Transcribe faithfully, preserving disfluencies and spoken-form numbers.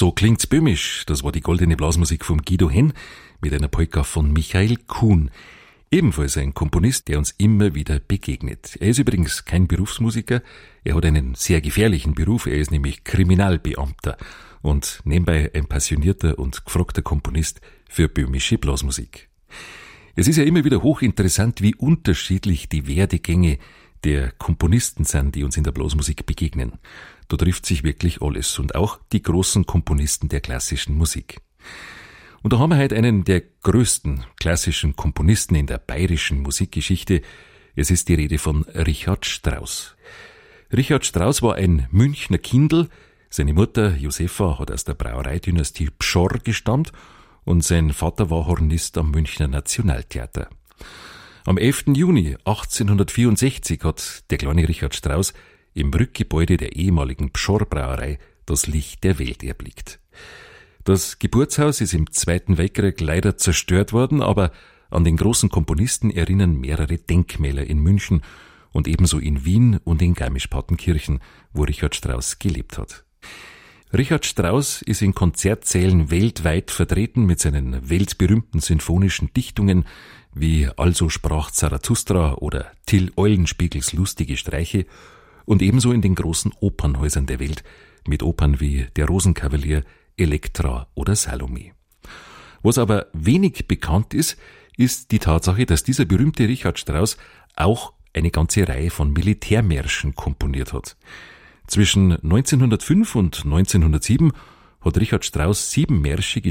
So klingt's böhmisch. Das war die goldene Blasmusik von Guido Henn mit einer Polka von Michael Kuhn. Ebenfalls ein Komponist, der uns immer wieder begegnet. Er ist übrigens kein Berufsmusiker. Er hat einen sehr gefährlichen Beruf. Er ist nämlich Kriminalbeamter und nebenbei ein passionierter und gefragter Komponist für böhmische Blasmusik. Es ist ja immer wieder hochinteressant, wie unterschiedlich die Werdegänge der Komponisten sind, die uns in der Blasmusik begegnen. Da trifft sich wirklich alles und auch die großen Komponisten der klassischen Musik. Und da haben wir heute einen der größten klassischen Komponisten in der bayerischen Musikgeschichte. Es ist die Rede von Richard Strauss. Richard Strauss war ein Münchner Kindl. Seine Mutter Josefa hat aus der Brauereidynastie Pschorr gestammt und sein Vater war Hornist am Münchner Nationaltheater. Am elften Juni achtzehnhundertvierundsechzig hat der kleine Richard Strauss im Rückgebäude der ehemaligen Pschorr-Brauerei das Licht der Welt erblickt. Das Geburtshaus ist im Zweiten Weltkrieg leider zerstört worden, aber an den großen Komponisten erinnern mehrere Denkmäler in München und ebenso in Wien und in Garmisch-Partenkirchen, wo Richard Strauss gelebt hat. Richard Strauss ist in Konzertsälen weltweit vertreten mit seinen weltberühmten sinfonischen Dichtungen wie Also sprach Zarathustra oder Till Eulenspiegels lustige Streiche und ebenso in den großen Opernhäusern der Welt mit Opern wie Der Rosenkavalier, Elektra oder Salome. Was aber wenig bekannt ist, ist die Tatsache, dass dieser berühmte Richard Strauss auch eine ganze Reihe von Militärmärschen komponiert hat. Zwischen neunzehnhundertfünf und neunzehnhundertsieben hat Richard Strauss sieben Märsche